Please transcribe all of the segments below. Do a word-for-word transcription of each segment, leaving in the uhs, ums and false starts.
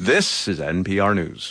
This is N P R News.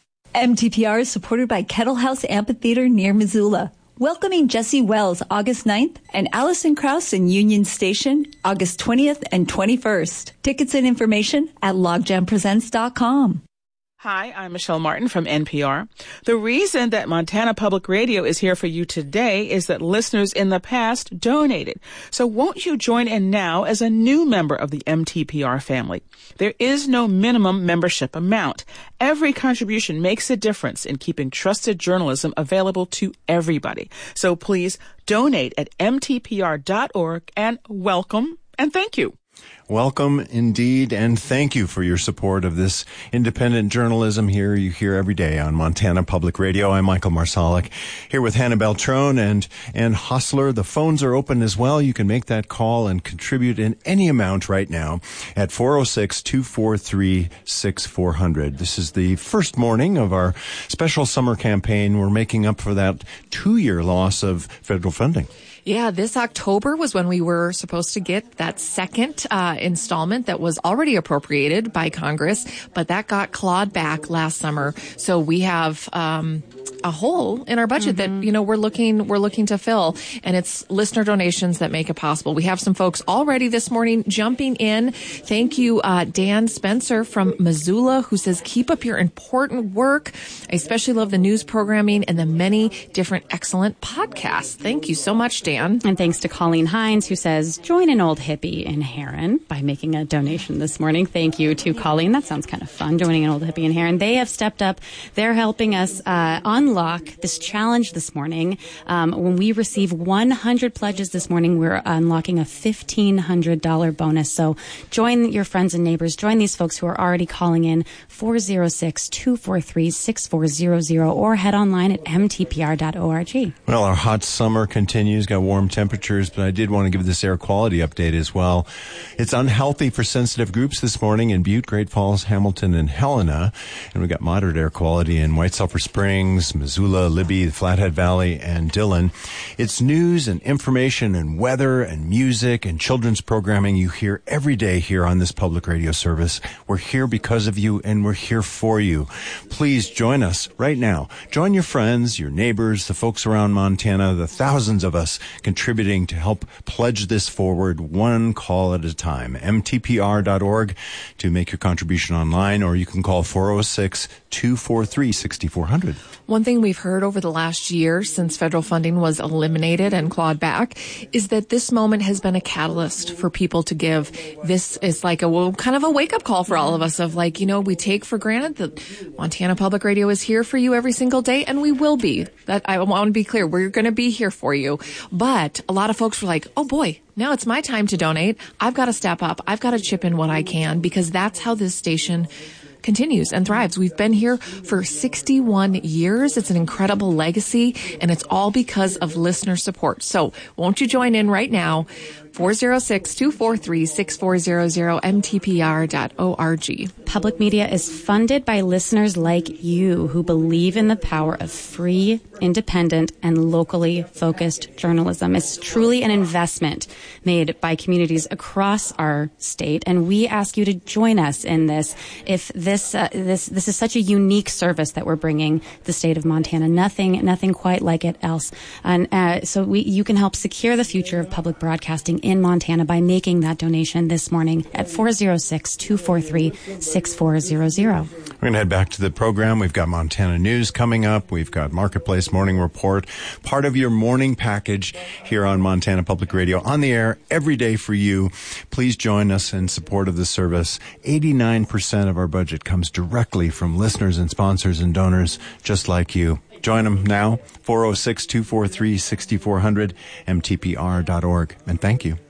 M T P R is supported by Kettle House Amphitheater near Missoula, welcoming Jesse Wells August ninth and Allison Krauss in Union Station August twentieth and twenty-first. Tickets and information at logjam presents dot com. Hi, I'm Michelle Martin from N P R. The reason that Montana Public Radio is here for you today is that listeners in the past donated. So won't you join in now as a new member of the M T P R family? There is no minimum membership amount. Every contribution makes a difference in keeping trusted journalism available to everybody. So please donate at M T P R dot org and welcome and thank you. Welcome indeed, and thank you for your support of this independent journalism here you hear every day on Montana Public Radio. I'm Michael Marsalic, here with Hannah Beltrone and Ann Hostler. The phones are open as well. You can make that call and contribute in any amount right now at four oh six, two four three, six four zero zero. This is the first morning of our special summer campaign. We're making up for that two-year loss of federal funding. Yeah, this October was when we were supposed to get that second uh, installment that was already appropriated by Congress, but that got clawed back last summer. So we have um, a hole in our budget mm-hmm. that, you know, we're looking we're looking to fill, and it's listener donations that make it possible. We have some folks already this morning jumping in. Thank you, uh, Dan Spencer from Missoula, who says, keep up your important work. I especially love the news programming and the many different excellent podcasts. Thank you so much, Dan. And thanks to Colleen Hines, who says, join an old hippie in Heron by making a donation this morning. Thank you to Colleen. That sounds kind of fun, joining an old hippie in Heron. They have stepped up. They're helping us uh, unlock this challenge this morning. Um, when we receive one hundred pledges this morning, we're unlocking a fifteen hundred dollars bonus. So join your friends and neighbors. Join these folks who are already calling in four oh six, two four three, six four zero zero or head online at m t p r dot org. Well, our hot summer continues. Got warm temperatures, but I did want to give this air quality update as well. It's unhealthy for sensitive groups this morning in Butte, Great Falls, Hamilton, and Helena. And we got moderate air quality in White Sulphur Springs, Missoula, Libby, the Flathead Valley, and Dillon. It's news and information and weather and music and children's programming you hear every day here on this public radio service. We're here because of you, and we're here for you. Please join us right now. Join your friends, your neighbors, the folks around Montana, the thousands of us contributing to help pledge this forward one call at a time. m t p r dot org to make your contribution online, or you can call four oh six, two four three, six four zero zero. One thing we've heard over the last year since federal funding was eliminated and clawed back is that this moment has been a catalyst for people to give. This is like a well, kind of a wake-up call for all of us of like, you know, we take for granted that Montana Public Radio is here for you every single day, and we will be. That I want to be clear. We're going to be here for you. But a lot of folks were like, oh boy, now it's my time to donate. I've got to step up. I've got to chip in what I can, because that's how this station continues and thrives. We've been here for sixty-one years. It's an incredible legacy, and it's all because of listener support. So won't you join in right now? four oh six, two four three, six four zero zero, m t p r dot org. Public media is funded by listeners like you who believe in the power of free, independent, and locally focused journalism. It's truly an investment made by communities across our state, and we ask you to join us in this. If this uh, this this is such a unique service that we're bringing the state of Montana, nothing nothing quite like it else, and uh, so we you can help secure the future of public broadcasting in Montana by making that donation this morning at four oh six, two four three, six four zero zero. We're going to head back to the program. We've got Montana News coming up. We've got Marketplace Morning Report, part of your morning package here on Montana Public Radio, on the air every day for you. Please join us in support of the service. eighty-nine percent of our budget comes directly from listeners and sponsors and donors just like you. Join them now, four oh six, two four three, six four zero zero, m t p r dot org. And thank you.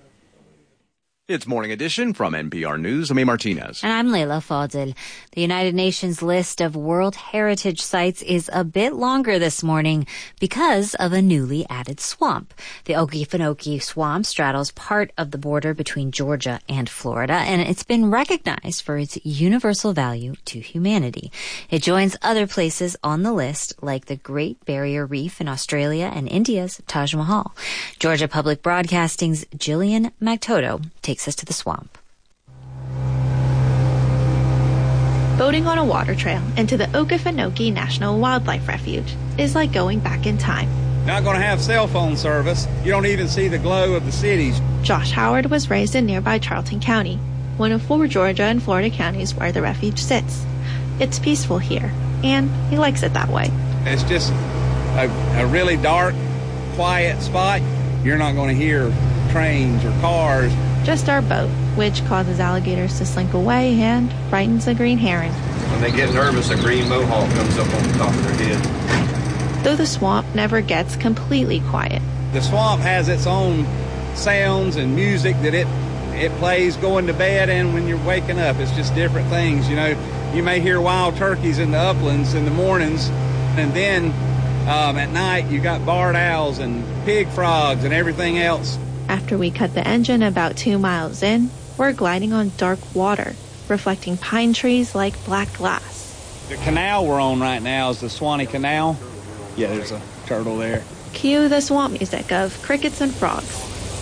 It's Morning Edition from N P R News. I'm A. Martinez. And I'm Leila Fadel. The United Nations list of World Heritage Sites is a bit longer this morning because of a newly added swamp. The Okefenokee Swamp straddles part of the border between Georgia and Florida, and it's been recognized for its universal value to humanity. It joins other places on the list, like the Great Barrier Reef in Australia and India's Taj Mahal. Georgia Public Broadcasting's Jillian Magtoto takes us to the swamp. Boating on a water trail into the Okefenokee National Wildlife Refuge is like going back in time. Not going to have cell phone service. You don't even see the glow of the cities. Josh Howard was raised in nearby Charlton County, one of four Georgia and Florida counties where the refuge sits. It's peaceful here, and he likes it that way. It's just a, a really dark, quiet spot. You're not going to hear trains or cars. Just our boat, which causes alligators to slink away and frightens a green heron. When they get nervous, a green mohawk comes up on the top of their head. Though the swamp never gets completely quiet. The swamp has its own sounds and music that it it plays going to bed and when you're waking up. It's just different things. You know, you may hear wild turkeys in the uplands in the mornings, and then um, at night you got barred owls and pig frogs and everything else. After we cut the engine about two miles in, we're gliding on dark water, reflecting pine trees like black glass. The canal we're on right now is the Swanee Canal. Yeah, there's a turtle there. Cue the swamp music of crickets and frogs.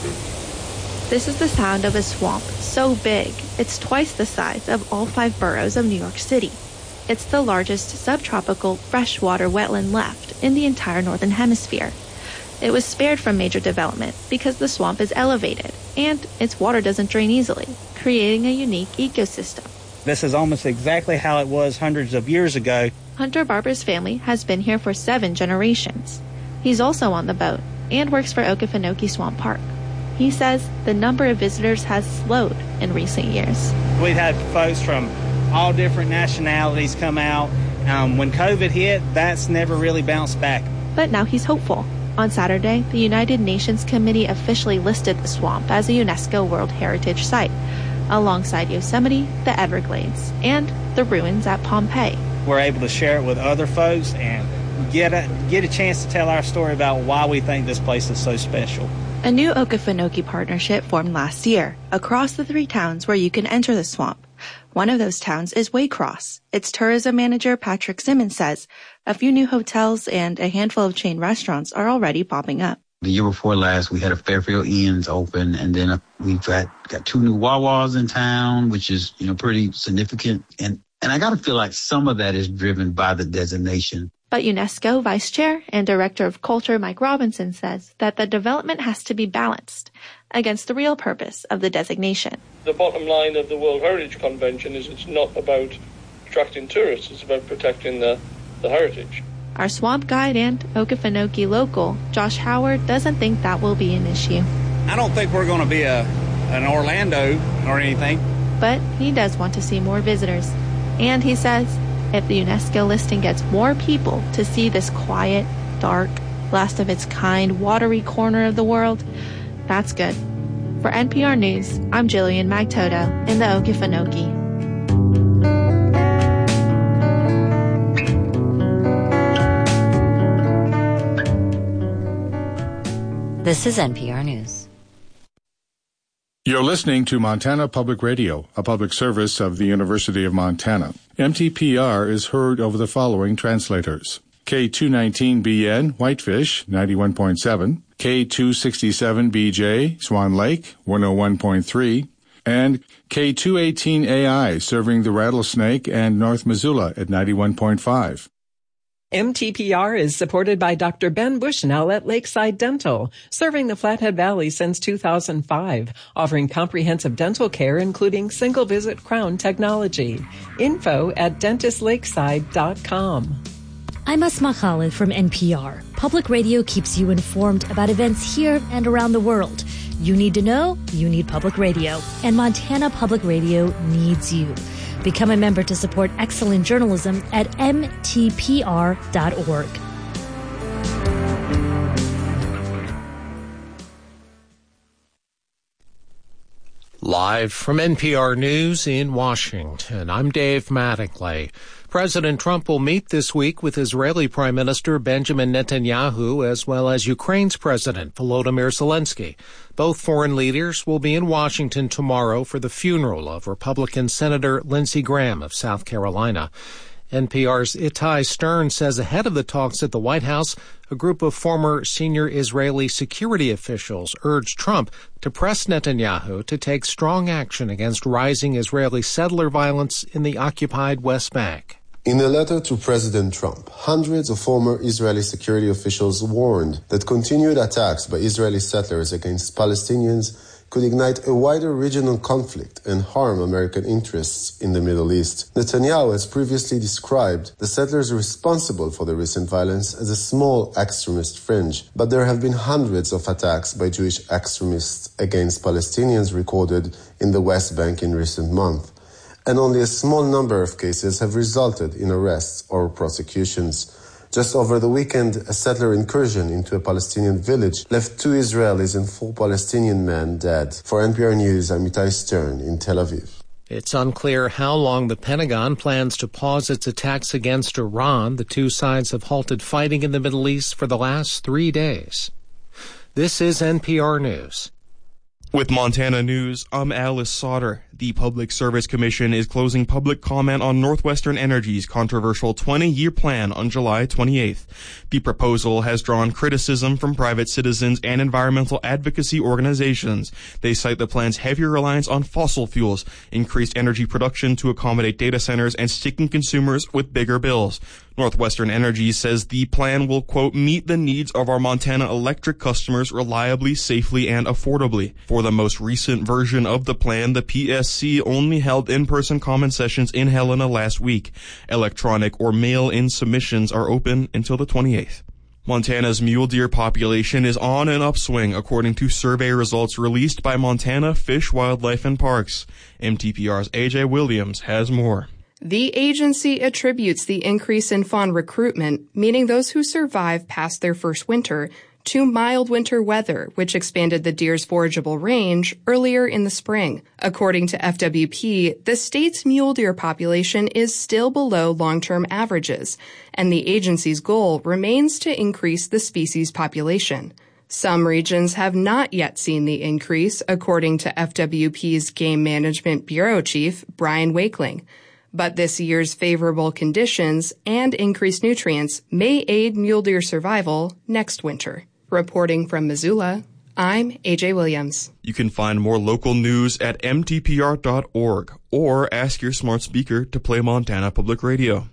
This is the sound of a swamp so big, it's twice the size of all five boroughs of New York City. It's the largest subtropical freshwater wetland left in the entire northern hemisphere. It was spared from major development because the swamp is elevated and its water doesn't drain easily, creating a unique ecosystem. This is almost exactly how it was hundreds of years ago. Hunter Barber's family has been here for seven generations. He's also on the boat and works for Okefenokee Swamp Park. He says the number of visitors has slowed in recent years. We've had folks from all different nationalities come out. Um, when COVID hit, that's never really bounced back. But now he's hopeful. On Saturday, the United Nations Committee officially listed the swamp as a UNESCO World Heritage Site, alongside Yosemite, the Everglades, and the ruins at Pompeii. We're able to share it with other folks and get a, get a chance to tell our story about why we think this place is so special. A new Okefenokee partnership formed last year across the three towns where you can enter the swamp. One of those towns is Waycross. Its tourism manager, Patrick Simmons, says a few new hotels and a handful of chain restaurants are already popping up. The year before last, we had a Fairfield Inns open, and then we've got, got two new Wawas in town, which is, you know, pretty significant. And, and I got to feel like some of that is driven by the designation. But UNESCO Vice Chair and Director of Culture Mike Robinson says that the development has to be balanced against the real purpose of the designation. The bottom line of the World Heritage Convention is it's not about attracting tourists, it's about protecting the, the heritage. Our swamp guide and Okefenokee local, Josh Howard, doesn't think that will be an issue. I don't think we're going to be a an Orlando or anything. But he does want to see more visitors. And he says if the UNESCO listing gets more people to see this quiet, dark, last of its kind, watery corner of the world, that's good. For N P R News, I'm Jillian Magtoto in the Okefenokee. This is N P R News. You're listening to Montana Public Radio, a public service of the University of Montana. M T P R is heard over the following translators. K two nineteen B N, Whitefish, ninety-one point seven, K two sixty-seven B J, Swan Lake, one oh one point three, and K two eighteen A I, serving the Rattlesnake and North Missoula at ninety-one point five. M T P R is supported by Doctor Ben Bushnell at Lakeside Dental, serving the Flathead Valley since two thousand five, offering comprehensive dental care including single-visit crown technology. Info at dentist lakeside dot com. I'm Asma Khalid from N P R. Public radio keeps you informed about events here and around the world. You need to know, you need public radio. And Montana Public Radio needs you. Become a member to support excellent journalism at m t p r dot org. Live from N P R News in Washington, I'm Dave Mattingly. President Trump will meet this week with Israeli Prime Minister Benjamin Netanyahu as well as Ukraine's President Volodymyr Zelensky. Both foreign leaders will be in Washington tomorrow for the funeral of Republican Senator Lindsey Graham of South Carolina. N P R's Ittai Stern says ahead of the talks at the White House, a group of former senior Israeli security officials urged Trump to press Netanyahu to take strong action against rising Israeli settler violence in the occupied West Bank. In a letter to President Trump, hundreds of former Israeli security officials warned that continued attacks by Israeli settlers against Palestinians could ignite a wider regional conflict and harm American interests in the Middle East. Netanyahu has previously described the settlers responsible for the recent violence as a small extremist fringe, but there have been hundreds of attacks by Jewish extremists against Palestinians recorded in the West Bank in recent months, and only a small number of cases have resulted in arrests or prosecutions. Just over the weekend, a settler incursion into a Palestinian village left two Israelis and four Palestinian men dead. For N P R News, I'm Ittai Stern in Tel Aviv. It's unclear how long the Pentagon plans to pause its attacks against Iran. The two sides have halted fighting in the Middle East for the last three days. This is N P R News. With Montana News, I'm Alice Sauter. The Public Service Commission is closing public comment on Northwestern Energy's controversial twenty-year plan on July twenty-eighth. The proposal has drawn criticism from private citizens and environmental advocacy organizations. They cite the plan's heavier reliance on fossil fuels, increased energy production to accommodate data centers, and sticking consumers with bigger bills. Northwestern Energy says the plan will, quote, meet the needs of our Montana electric customers reliably, safely, and affordably. For the most recent version of the plan, the P S C only held in-person comment sessions in Helena last week. Electronic or mail-in submissions are open until the twenty-eighth. Montana's mule deer population is on an upswing, according to survey results released by Montana Fish, Wildlife, and Parks. M T P R's A J Williams has more. The agency attributes the increase in fawn recruitment, meaning those who survive past their first winter, to mild winter weather, which expanded the deer's forageable range earlier in the spring. According to F W P, the state's mule deer population is still below long-term averages, and the agency's goal remains to increase the species population. Some regions have not yet seen the increase, according to F W P's Game Management Bureau Chief, Brian Wakeling. But this year's favorable conditions and increased nutrients may aid mule deer survival next winter. Reporting from Missoula, I'm A J Williams. You can find more local news at M T P R dot org or ask your smart speaker to play Montana Public Radio.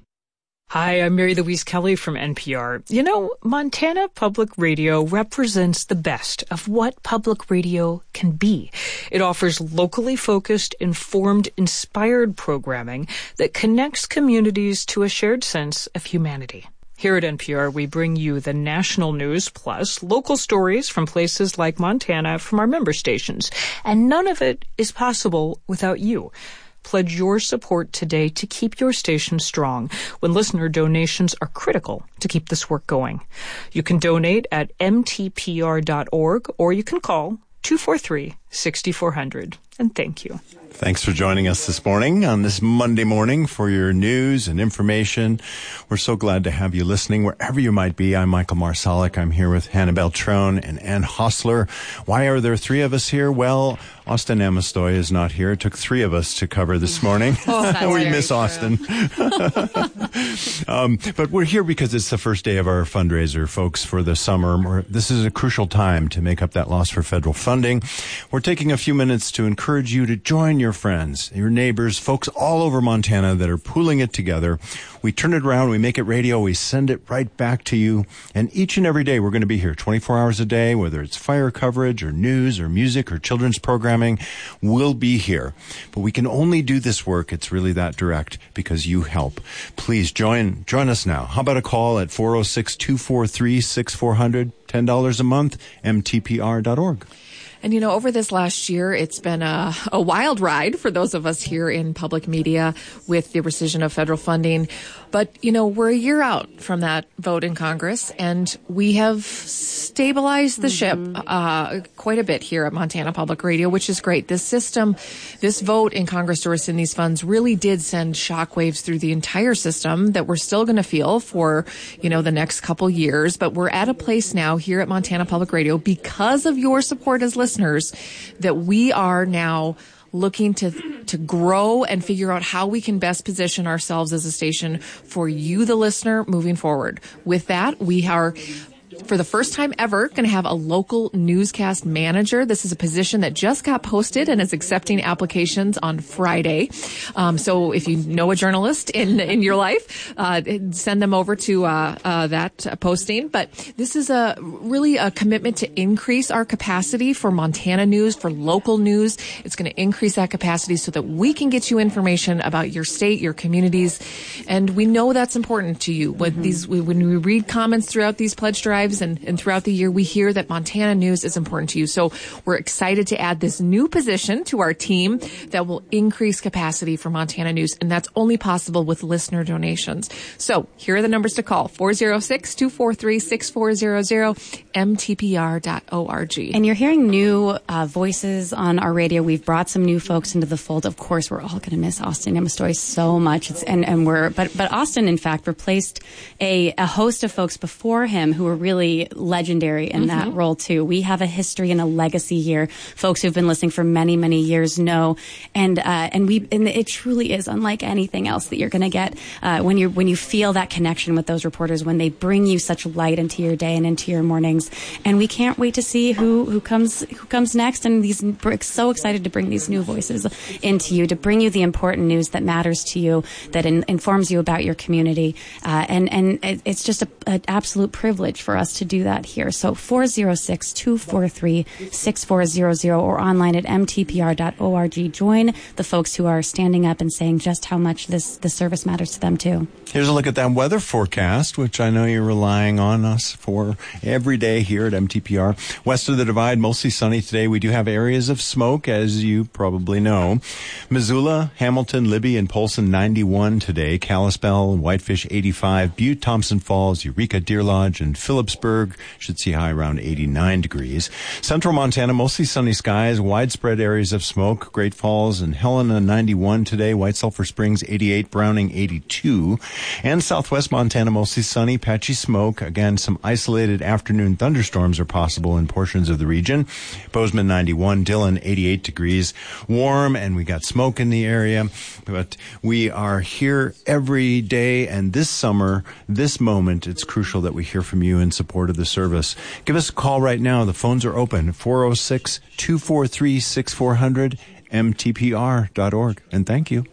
Hi, I'm Mary Louise Kelly from N P R. You know, Montana Public Radio represents the best of what public radio can be. It offers locally focused, informed, inspired programming that connects communities to a shared sense of humanity. Here at N P R, we bring you the national news plus local stories from places like Montana from our member stations. And none of it is possible without you. Pledge your support today to keep your station strong when listener donations are critical to keep this work going. You can donate at M T P R dot org or you can call two four three, six four zero zero. And thank you. Thanks for joining us this morning on this Monday morning for your news and information. We're so glad to have you listening wherever you might be. I'm Michael Marsalic. I'm here with Hannah Beltrone and Ann Hostler. Why are there three of us here? Well, Austin Amestoy is not here. It took three of us to cover this morning. Oh, we miss true. Austin. um, but we're here because it's the first day of our fundraiser, folks, for the summer. This is a crucial time to make up that loss for federal funding. We're taking a few minutes to encourage you to join your friends, your neighbors, folks all over Montana that are pooling it together. We turn it around, we make it radio, we send it right back to you. And each and every day we're going to be here twenty-four hours a day, whether it's fire coverage or news or music or children's programming, we'll be here. But we can only do this work, it's really that direct, because you help. Please join join us now. How about a call at four oh six, two four three, six four zero zero, ten dollars a month, M T P R dot org. And, you know, over this last year, it's been a, a wild ride for those of us here in public media with the rescission of federal funding. But, you know, we're a year out from that vote in Congress, and we have stabilized the mm-hmm. ship uh, quite a bit here at Montana Public Radio, which is great. This system, this vote in Congress to rescind these funds really did send shockwaves through the entire system that we're still going to feel for, you know, the next couple years. But we're at a place now here at Montana Public Radio, because of your support as listeners, that we are now looking to to grow and figure out how we can best position ourselves as a station for you, the listener, moving forward. With that, we are, for the first time ever, going to have a local newscast manager. This is a position that just got posted and is accepting applications on Friday. Um, so if you know a journalist in in your life, uh, send them over to uh, uh, that posting. But this is a really a commitment to increase our capacity for Montana news, for local news. It's going to increase that capacity so that we can get you information about your state, your communities, and we know that's important to you. When mm-hmm. these when we read comments throughout these pledge drives and, and throughout the year, we hear that Montana news is important to you. So we're excited to add this new position to our team that will increase capacity for Montana news. And that's only possible with listener donations. So here are the numbers to call: four oh six, two four three, six four zero zero, m t p r dot org. And you're hearing new uh, voices on our radio. We've brought some new folks into the fold. Of course, we're all going to miss Austin Namastoy so much. It's, and, and we're, but, but Austin, in fact, replaced a, a host of folks before him who were really legendary in mm-hmm. that role too. We have a history and a legacy here. Folks who've been listening for many, many years know, and uh, and we and it truly is unlike anything else that you're going to get uh, when you when you feel that connection with those reporters, when they bring you such light into your day and into your mornings. And we can't wait to see who who comes who comes next. And these we're so excited to bring these new voices into you, to bring you the important news that matters to you, that in, informs you about your community, uh, and and it's just an absolute privilege for us to do that here. So four oh six, two four three, six four zero zero or online at m t p r dot org. Join the folks who are standing up and saying just how much this, this service matters to them too. Here's a look at that weather forecast, which I know you're relying on us for every day here at M T P R. West of the Divide, mostly sunny today. We do have areas of smoke, as you probably know. Missoula, Hamilton, Libby, and Polson ninety-one today. Kalispell and Whitefish eighty-five. Butte, Thompson Falls, Eureka, Deer Lodge, and Phillipsburg should see high around eighty-nine degrees. Central Montana, mostly sunny skies, widespread areas of smoke. Great Falls and Helena ninety-one today. White Sulphur Springs eighty-eight, Browning eighty-two. And Southwest Montana, mostly sunny, patchy smoke. Again, some isolated afternoon thunderstorms are possible in portions of the region. Bozeman ninety-one, Dillon eighty-eight degrees. Warm, and we got smoke in the area. But we are here every day, and this summer, this moment, it's crucial that we hear from you in support of the service. Give us a call right now. The phones are open. four oh six, two four three, six four zero zero, m t p r dot org. And thank you.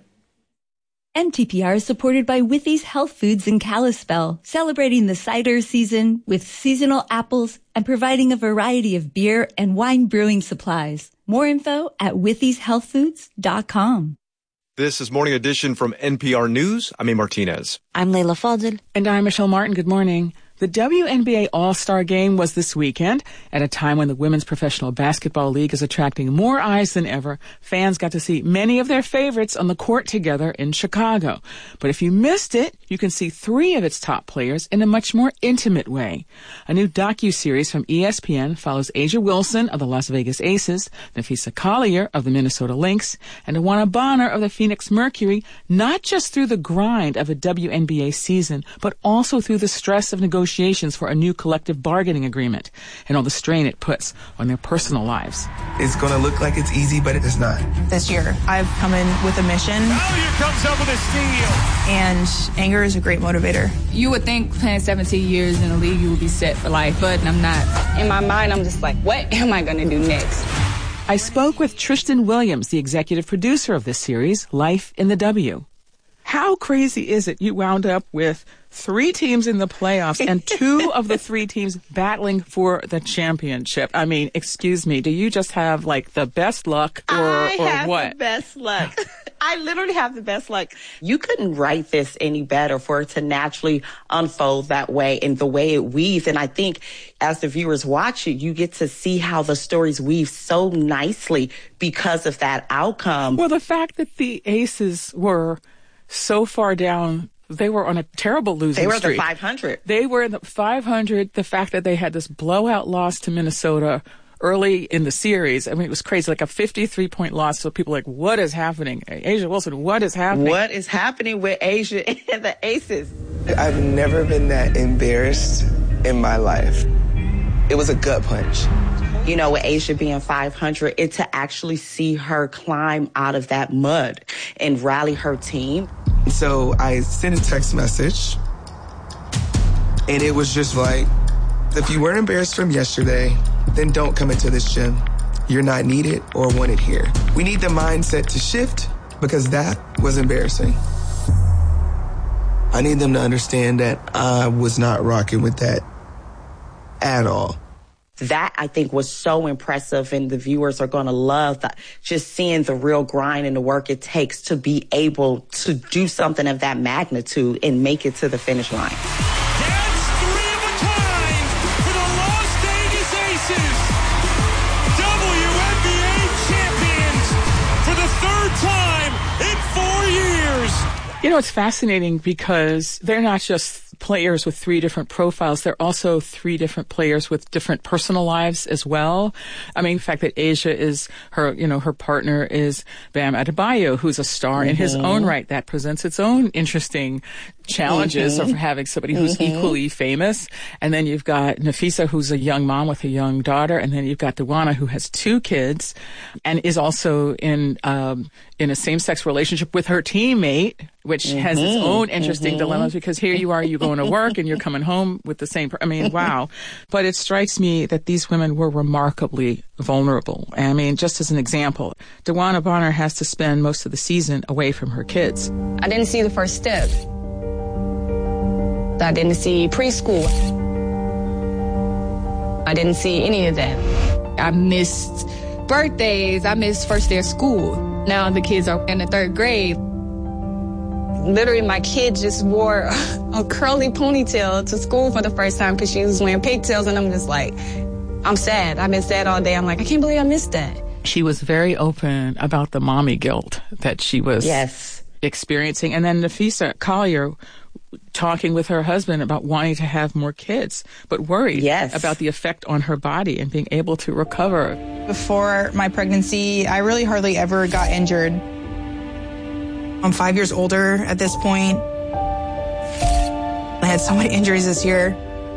M T P R is supported by Withy's Health Foods in Kalispell, celebrating the cider season with seasonal apples and providing a variety of beer and wine brewing supplies. More info at withys health foods dot com. This is Morning Edition from N P R News. I'm A. Martinez. I'm Leila Fadel. And I'm Michelle Martin. Good morning. The W N B A All-Star Game was this weekend. At a time when the Women's Professional Basketball League is attracting more eyes than ever, fans got to see many of their favorites on the court together in Chicago. But if you missed it, you can see three of its top players in a much more intimate way. A new docuseries from E S P N follows A'ja Wilson of the Las Vegas Aces, Napheesa Collier of the Minnesota Lynx, and Awana Bonner of the Phoenix Mercury, not just through the grind of a W N B A season, but also through the stress of negotiations for a new collective bargaining agreement and all the strain it puts on their personal lives. It's going to look like it's easy, but it is not. This year, I've come in with a mission. Collier comes up with a steal. And anger is a great motivator. You would think playing seventeen years in the league, you would be set for life, but I'm not. In my mind, I'm just like, what am I going to do next? I spoke with Tristan Williams, the executive producer of this series, Life in the W. How crazy is it you wound up with three teams in the playoffs and two of the three teams battling for the championship? I mean, excuse me, do you just have like the best luck or, I or have what? the best luck. I literally have the best luck. You couldn't write this any better for it to naturally unfold that way and the way it weaves. And I think as the viewers watch it, you get to see how the stories weave so nicely because of that outcome. Well, the fact that the Aces were so far down, they were on a terrible losing streak. They were streak. the five hundred. They were in the five hundred. The fact that they had this blowout loss to Minnesota early in the series, I mean, it was crazy, like a fifty-three point loss. So people were like, what is happening? A'ja Wilson, what is happening? What is happening with A'ja and the Aces? I've never been that embarrassed in my life. It was a gut punch. you know, with A'ja being five hundred, and to actually see her climb out of that mud and rally her team. So I sent a text message, and it was just like, if you weren't embarrassed from yesterday, then don't come into this gym. You're not needed or wanted here. We need the mindset to shift, because that was embarrassing. I need them to understand that I was not rocking with that at all. That, I think, was so impressive, and the viewers are going to love that, just seeing the real grind and the work it takes to be able to do something of that magnitude and make it to the finish line. That's three of a kind for the Las Vegas Aces, W N B A champions for the third time in four years. You know, it's fascinating because they're not just players with three different profiles. They're also three different players with different personal lives as well. I mean, the fact that A'ja is her, you know, her partner is Bam Adebayo, who's a star mm-hmm. in his own right. That presents its own interesting challenges mm-hmm. of having somebody who's mm-hmm. equally famous. And then you've got Nafisa, who's a young mom with a young daughter. And then you've got Dawana, who has two kids and is also in, um, in a same-sex relationship with her teammate, which mm-hmm. has its own interesting mm-hmm. dilemmas, because here you are, you going to work and you're coming home with the same, per- I mean, wow. But it strikes me that these women were remarkably vulnerable. I mean, just as an example, Dawana Bonner has to spend most of the season away from her kids. I didn't see the first step. I didn't see preschool. I didn't see any of that. I missed birthdays. I missed first day of school. Now the kids are in the third grade. Literally, my kid just wore a curly ponytail to school for the first time because she was wearing pigtails, and I'm just like, I'm sad. I've been sad all day. I'm like, I can't believe I missed that. She was very open about the mommy guilt that she was yes. experiencing. And then Nafisa Collier talking with her husband about wanting to have more kids, but worried yes. about the effect on her body and being able to recover. Before my pregnancy, I really hardly ever got injured. I'm five years older at this point. I had so many injuries this year.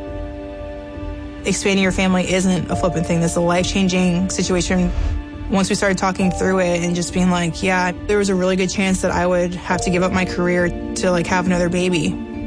Expanding your family isn't a flippant thing. That's a life-changing situation. Once we started talking through it and just being like, yeah, there was a really good chance that I would have to give up my career to like have another baby.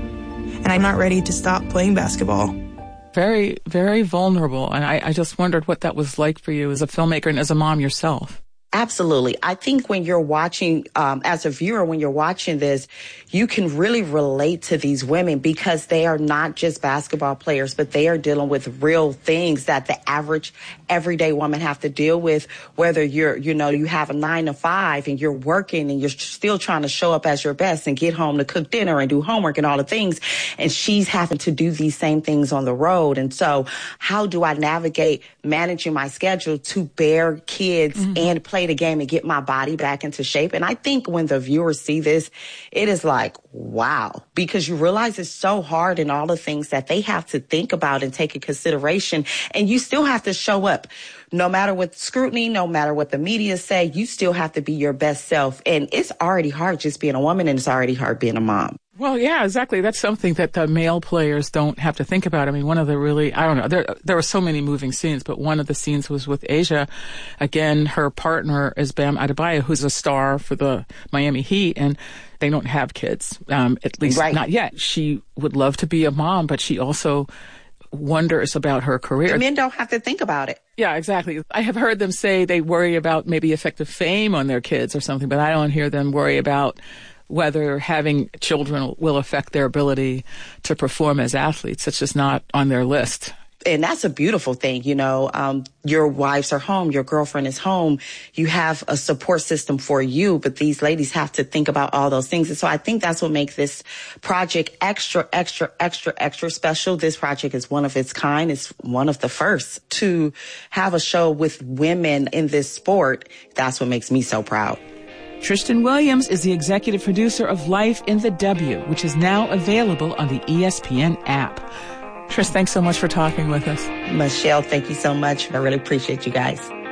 And I'm not ready to stop playing basketball. Very, very vulnerable. And I, I just wondered what that was like for you as a filmmaker and as a mom yourself. Absolutely. I think when you're watching, um, as a viewer, when you're watching this, you can really relate to these women because they are not just basketball players, but they are dealing with real things that the average everyday woman have to deal with, whether you're, you know, you have a nine to five and you're working and you're still trying to show up as your best and get home to cook dinner and do homework and all the things. And she's having to do these same things on the road. And so how do I navigate managing my schedule to bear kids mm-hmm. and play the game and get my body back into shape? And I think when the viewers see this, it is like, wow, because you realize it's so hard and all the things that they have to think about and take in consideration. And you still have to show up. No matter what scrutiny, no matter what the media say, you still have to be your best self. And it's already hard just being a woman, and it's already hard being a mom. Well, yeah, exactly. That's something that the male players don't have to think about. I mean, one of the really, I don't know, there there were so many moving scenes, but one of the scenes was with A'ja. Again, her partner is Bam Adebayo, who's a star for the Miami Heat, and they don't have kids, um, at least right. not yet. She would love to be a mom, but she also wonders about her career. The men don't have to think about it. Yeah, exactly. I have heard them say they worry about maybe effect of fame on their kids or something, but I don't hear them worry about whether having children will affect their ability to perform as athletes. It's just not on their list. And that's a beautiful thing. You know, um, your wives are home, your girlfriend is home. You have a support system for you, but these ladies have to think about all those things. And so I think that's what makes this project extra, extra, extra, extra special. This project is one of its kind. It's one of the first to have a show with women in this sport. That's what makes me so proud. Tristan Williams is the executive producer of Life in the W, which is now available on the E S P N app. Tris, thanks so much for talking with us. Michelle, thank you so much. I really appreciate you guys.